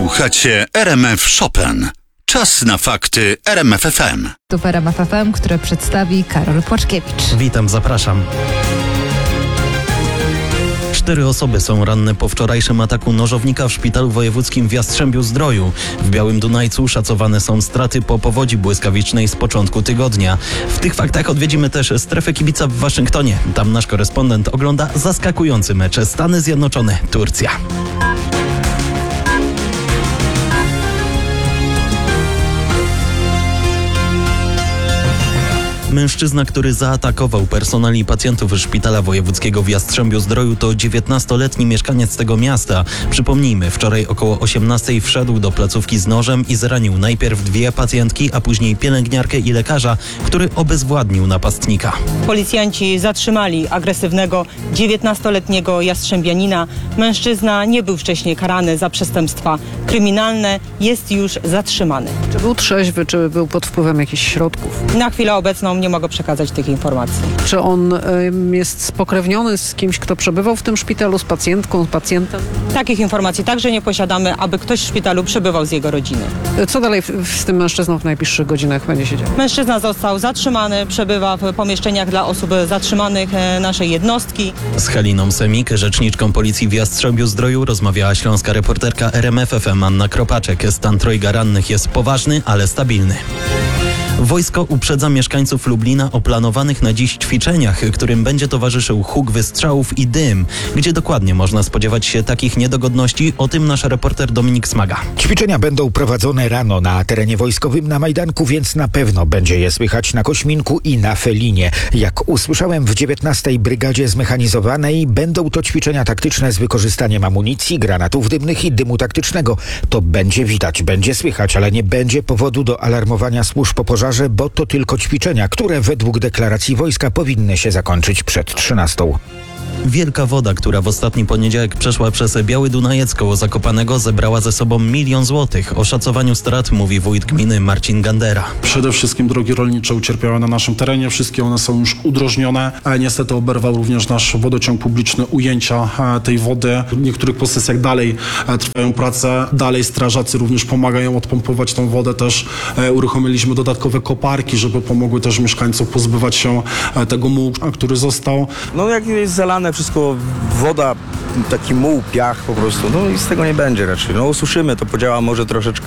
Słuchacie RMF Chopin. Czas na fakty RMF FM. Tu w RMF FM, które przedstawi Karol Płaczkiewicz. Witam, zapraszam. 4 osoby są ranne po wczorajszym ataku nożownika w szpitalu wojewódzkim w Jastrzębiu-Zdroju. W Białym Dunajcu szacowane są straty po powodzi błyskawicznej z początku tygodnia. W tych faktach odwiedzimy też strefę kibica w Waszyngtonie. Tam nasz korespondent ogląda zaskakujący mecz Stany Zjednoczone-Turcja. Mężczyzna, który zaatakował personel i pacjentów szpitala wojewódzkiego w Jastrzębiu-Zdroju, to 19-letni mieszkaniec tego miasta. Przypomnijmy, wczoraj około 18:00 wszedł do placówki z nożem i zranił najpierw 2 pacjentki, a później pielęgniarkę i lekarza, który obezwładnił napastnika. Policjanci zatrzymali agresywnego 19-letniego jastrzębianina. Mężczyzna nie był wcześniej karany za przestępstwa kryminalne, jest już zatrzymany. Czy był trzeźwy, czy był pod wpływem jakichś środków? Na chwilę obecną nie mogę przekazać tych informacji. Czy on jest spokrewniony z kimś, kto przebywał w tym szpitalu, z pacjentką, z pacjentem? Takich informacji także nie posiadamy, aby ktoś w szpitalu przebywał z jego rodziny. Co dalej z tym mężczyzną w najbliższych godzinach będzie się działo? Mężczyzna został zatrzymany, przebywa w pomieszczeniach dla osób zatrzymanych naszej jednostki. Z Haliną Semik, rzeczniczką policji w Jastrzębiu-Zdroju, rozmawiała śląska reporterka RMF FM Anna Kropaczek. Stan 3 rannych jest poważny, ale stabilny. Wojsko uprzedza mieszkańców Lublina o planowanych na dziś ćwiczeniach, którym będzie towarzyszył huk wystrzałów i dym. Gdzie dokładnie można spodziewać się takich niedogodności? O tym nasz reporter Dominik Smaga. Ćwiczenia będą prowadzone rano na terenie wojskowym na Majdanku, więc na pewno będzie je słychać na Kośminku i na Felinie. Jak usłyszałem, w 19. Brygadzie Zmechanizowanej będą to ćwiczenia taktyczne z wykorzystaniem amunicji, granatów dymnych i dymu taktycznego. To będzie widać, będzie słychać, ale nie będzie powodu do alarmowania służb o pożarze, bo to tylko ćwiczenia, które według deklaracji wojska powinny się zakończyć przed 13:00. Wielka woda, która w ostatni poniedziałek przeszła przez Biały Dunajec koło Zakopanego, zebrała ze sobą 1 000 000 złotych. O szacowaniu strat mówi wójt gminy Marcin Gandera. Przede wszystkim drogi rolnicze ucierpiały na naszym terenie. Wszystkie one są już udrożnione. Niestety oberwał również nasz wodociąg publiczny ujęcia tej wody. W niektórych posesjach dalej trwają prace. Dalej strażacy również pomagają odpompować tą wodę. Też uruchomiliśmy dodatkowe koparki, żeby pomogły też mieszkańcom pozbywać się tego mułu, który został. No jak jest zalane wszystko, woda, taki muł, piach po prostu, no i z tego nie będzie raczej. No ususzymy, to podziała może troszeczkę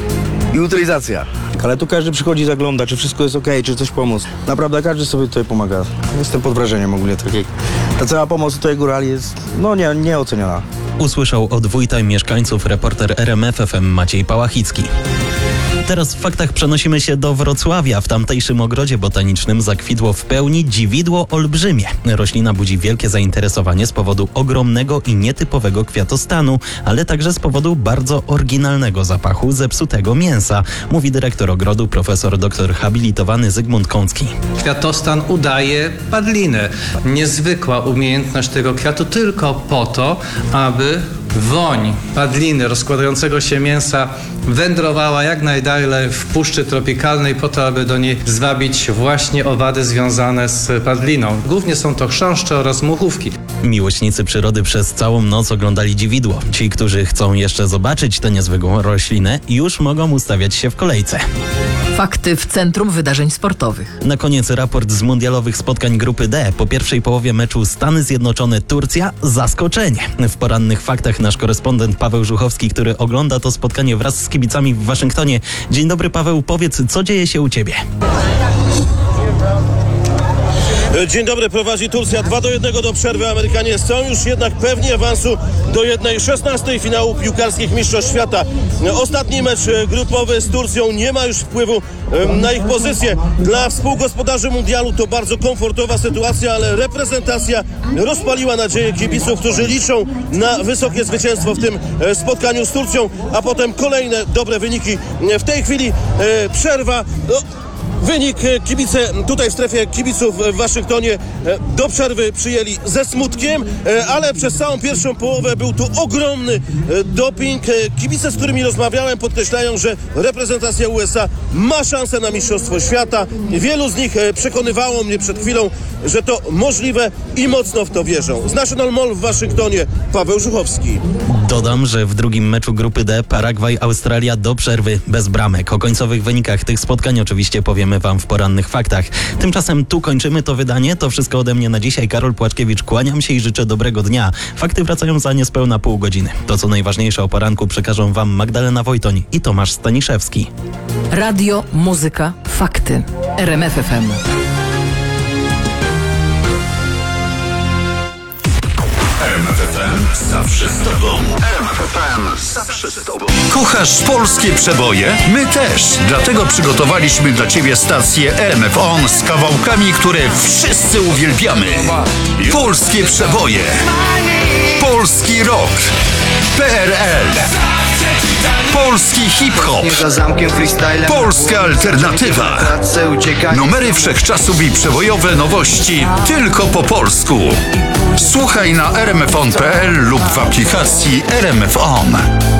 i utylizacja. Ale tu każdy przychodzi, zagląda, czy wszystko jest okej, czy coś pomóc. Naprawdę każdy sobie tutaj pomaga. Jestem pod wrażeniem ogólnie takiej. Ta cała pomoc tutaj górali jest, no nieoceniona. Usłyszał od wójta i mieszkańców reporter RMF FM Maciej Pałachicki. Teraz w faktach przenosimy się do Wrocławia. W tamtejszym ogrodzie botanicznym zakwitło w pełni dziwidło olbrzymie. Roślina budzi wielkie zainteresowanie z powodu ogromnego i nietypowego kwiatostanu, ale także z powodu bardzo oryginalnego zapachu zepsutego mięsa, mówi dyrektor ogrodu, profesor doktor habilitowany Zygmunt Kącki. Kwiatostan udaje padlinę. Niezwykła umiejętność tego kwiatu tylko po to, aby woń padliny rozkładającego się mięsa wędrowała jak najdalej w puszczy tropikalnej po to, aby do niej zwabić właśnie owady związane z padliną. Głównie są to chrząszcze oraz muchówki. Miłośnicy przyrody przez całą noc oglądali dziwidło. Ci, którzy chcą jeszcze zobaczyć tę niezwykłą roślinę, już mogą ustawiać się w kolejce. Fakty w Centrum Wydarzeń Sportowych. Na koniec raport z mundialowych spotkań Grupy D. Po pierwszej połowie meczu Stany Zjednoczone-Turcja zaskoczenie. W porannych faktach nasz korespondent Paweł Żuchowski, który ogląda to spotkanie wraz z kibicami w Waszyngtonie. Dzień dobry, Paweł, powiedz, co dzieje się u Ciebie? Dzień dobry, prowadzi Turcja 2-1 do przerwy. Amerykanie są już jednak pewni awansu do 1/16 finału piłkarskich Mistrzostw Świata. Ostatni mecz grupowy z Turcją nie ma już wpływu na ich pozycję. Dla współgospodarzy mundialu to bardzo komfortowa sytuacja, ale reprezentacja rozpaliła nadzieję kibiców, którzy liczą na wysokie zwycięstwo w tym spotkaniu z Turcją, a potem kolejne dobre wyniki. W tej chwili przerwa. Wynik kibice tutaj w strefie kibiców w Waszyngtonie do przerwy przyjęli ze smutkiem, ale przez całą pierwszą połowę był tu ogromny doping. Kibice, z którymi rozmawiałem, podkreślają, że reprezentacja USA ma szansę na Mistrzostwo Świata. Wielu z nich przekonywało mnie przed chwilą, że to możliwe i mocno w to wierzą. Z National Mall w Waszyngtonie Paweł Żuchowski. Dodam, że w drugim meczu grupy D Paragwaj-Australia do przerwy bez bramek. O końcowych wynikach tych spotkań oczywiście powiemy wam w porannych faktach. Tymczasem tu kończymy to wydanie. To wszystko ode mnie na dzisiaj. Karol Płaczkiewicz, kłaniam się i życzę dobrego dnia. Fakty wracają za niespełna pół godziny. To co najważniejsze o poranku przekażą wam Magdalena Wojtoń i Tomasz Staniszewski. Radio, muzyka, fakty. RMF FM. RMFFM zawsze z tobą. RMFFM zawsze z tobą. Kochasz polskie przeboje? My też. Dlatego przygotowaliśmy dla ciebie stację RMF On z kawałkami, które wszyscy uwielbiamy. Polskie przeboje. Polski rock. PRL. Polski hip-hop. Polska alternatywa. Numery wszechczasów i przebojowe nowości tylko po polsku. Słuchaj na rmfon.pl lub w aplikacji RMF On.